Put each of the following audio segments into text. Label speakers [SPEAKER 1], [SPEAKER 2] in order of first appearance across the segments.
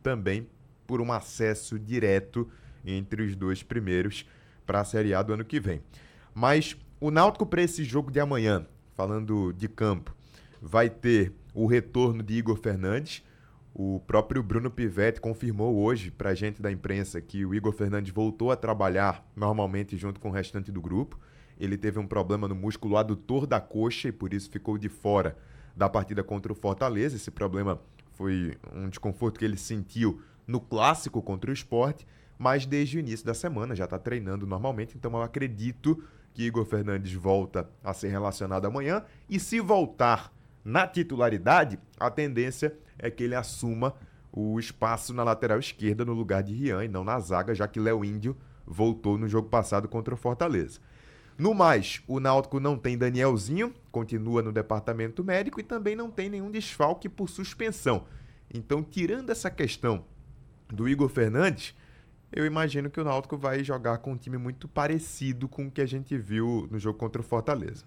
[SPEAKER 1] também por um acesso direto entre os dois primeiros para a Série A do ano que vem. Mas o Náutico, para esse jogo de amanhã, falando de campo, vai ter o retorno de Igor Fernandes. O próprio Bruno Pivetti confirmou hoje para a gente da imprensa que o Igor Fernandes voltou a trabalhar normalmente junto com o restante do grupo. Ele teve um problema no músculo adutor da coxa e por isso ficou de fora da partida contra o Fortaleza. Esse problema foi um desconforto que ele sentiu no clássico contra o Sport, mas desde o início da semana já está treinando normalmente, então eu acredito que Igor Fernandes volta a ser relacionado amanhã, e se voltar na titularidade, a tendência é que ele assuma o espaço na lateral esquerda no lugar de Rian e não na zaga, já que Léo Índio voltou no jogo passado contra o Fortaleza. No mais, o Náutico não tem Danielzinho, continua no departamento médico e também não tem nenhum desfalque por suspensão. Então, tirando essa questão do Igor Fernandes, eu imagino que o Náutico vai jogar com um time muito parecido com o que a gente viu no jogo contra o Fortaleza.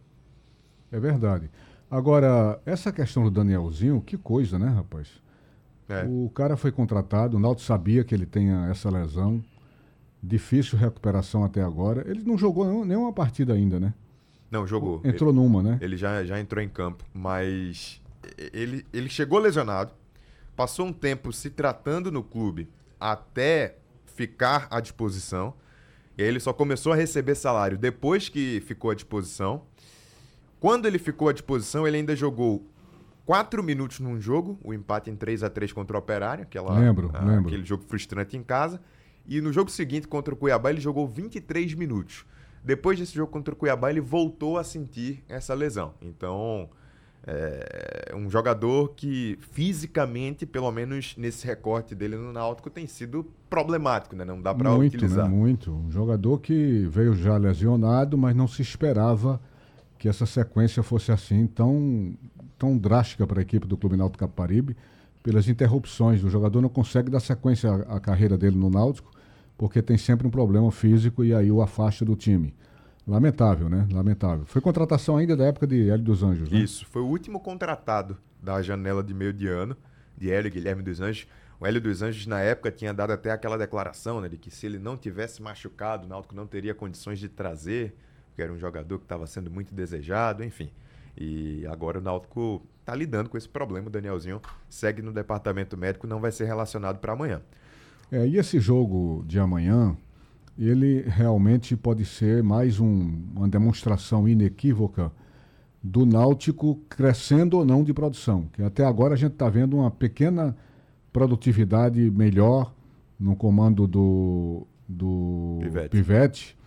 [SPEAKER 2] É verdade. Agora, essa questão do Danielzinho, que coisa, né, rapaz? O cara foi contratado, o Náutico sabia que ele tinha essa lesão, difícil recuperação até agora. Ele não jogou nenhuma partida ainda, né?
[SPEAKER 1] Não, jogou.
[SPEAKER 2] Entrou numa, né?
[SPEAKER 1] Ele já entrou em campo, mas ele chegou lesionado, passou um tempo se tratando no clube até ficar à disposição, e aí ele só começou a receber salário depois que ficou à disposição. Quando ele ficou à disposição, ele ainda jogou 4 minutos num jogo, o empate em 3-3 contra o Operário,
[SPEAKER 2] lembro.
[SPEAKER 1] Aquele jogo frustrante em casa, e no jogo seguinte contra o Cuiabá ele jogou 23 minutos. Depois desse jogo contra o Cuiabá ele voltou a sentir essa lesão. Então, é um jogador que fisicamente, pelo menos nesse recorte dele no Náutico, tem sido problemático, né? Não dá para utilizar.
[SPEAKER 2] Muito. Um jogador que veio já lesionado, mas não se esperava que essa sequência fosse assim tão drástica para a equipe do Clube Náutico Capibaribe, pelas interrupções. O jogador não consegue dar sequência à carreira dele no Náutico, porque tem sempre um problema físico e aí o afasta do time. Lamentável, né? Lamentável. Foi contratação ainda da época de Hélio dos Anjos, né?
[SPEAKER 1] Isso, foi o último contratado da janela de meio de ano, de Hélio Guilherme dos Anjos. O Hélio dos Anjos, na época, tinha dado até aquela declaração, né, de que se ele não tivesse machucado, o Náutico não teria condições de trazer, porque era um jogador que estava sendo muito desejado, enfim. E agora o Náutico está lidando com esse problema. O Danielzinho segue no departamento médico, não vai ser relacionado para amanhã.
[SPEAKER 2] E esse jogo de amanhã, ele realmente pode ser mais uma demonstração inequívoca do Náutico crescendo ou não de produção. Que até agora a gente está vendo uma pequena produtividade melhor no comando do Pivetti,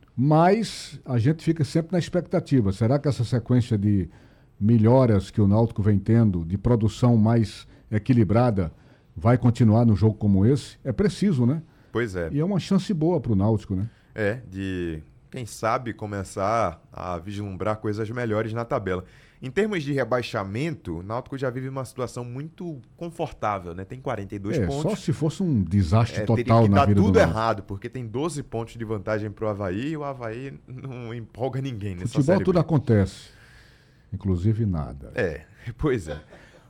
[SPEAKER 2] mas a gente fica sempre na expectativa. Será que essa sequência de melhoras que o Náutico vem tendo, de produção mais equilibrada, vai continuar no jogo como esse? É preciso, né?
[SPEAKER 1] Pois é.
[SPEAKER 2] E é uma chance boa para o Náutico, né?
[SPEAKER 1] De, quem sabe, começar a vislumbrar coisas melhores na tabela. Em termos de rebaixamento, o Náutico já vive uma situação muito confortável, né? Tem 42 pontos.
[SPEAKER 2] Só se fosse um desastre total na vida do Náutico.
[SPEAKER 1] Tudo errado, porque tem 12 pontos de vantagem para o Avaí e o Avaí não empolga ninguém nessa
[SPEAKER 2] Futebol
[SPEAKER 1] Série
[SPEAKER 2] tudo
[SPEAKER 1] B.
[SPEAKER 2] Acontece, inclusive nada.
[SPEAKER 1] Pois é.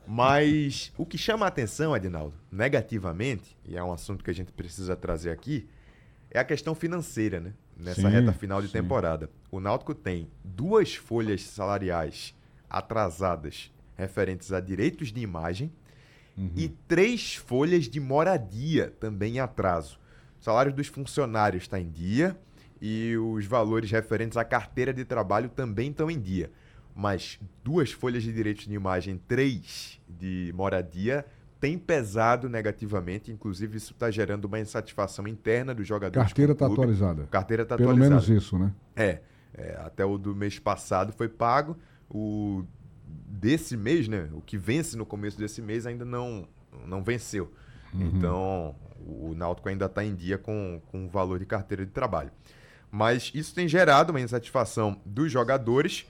[SPEAKER 1] Mas o que chama a atenção, Adinaldo, negativamente, e é um assunto que a gente precisa trazer aqui, é a questão financeira, né? Nessa reta final de temporada. O Náutico tem 2 folhas salariais atrasadas referentes a direitos de imagem e 3 folhas de moradia também em atraso. O salário dos funcionários está em dia e os valores referentes à carteira de trabalho também estão em dia. Mas 2 folhas de direitos de imagem, 3 de moradia, tem pesado negativamente. Inclusive, isso está gerando uma insatisfação interna dos jogadores.
[SPEAKER 2] Carteira está atualizada.
[SPEAKER 1] Carteira está
[SPEAKER 2] atualizada. Pelo menos isso, né?
[SPEAKER 1] Até o do mês passado foi pago. O desse mês, né? O que vence no começo desse mês ainda não venceu. Então, o Náutico ainda está em dia com o valor de carteira de trabalho. Mas isso tem gerado uma insatisfação dos jogadores.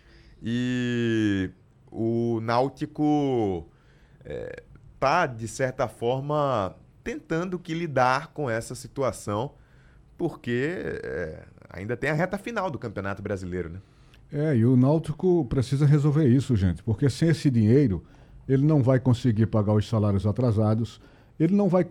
[SPEAKER 1] E o Náutico está, de certa forma, tentando lidar com essa situação, porque ainda tem a reta final do Campeonato Brasileiro, né?
[SPEAKER 2] E o Náutico precisa resolver isso, gente, porque sem esse dinheiro ele não vai conseguir pagar os salários atrasados, ele não vai